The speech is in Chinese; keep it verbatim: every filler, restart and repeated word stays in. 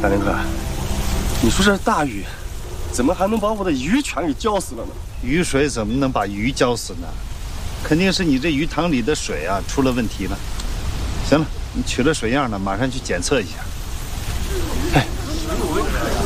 大林哥，你说这大雨，怎么还能把我的鱼全给浇死了呢？ 雨水怎么能把鱼浇死呢？肯定是你这鱼塘里的水啊出了问题了。行了，你取了水样了，马上去检测一下。哎。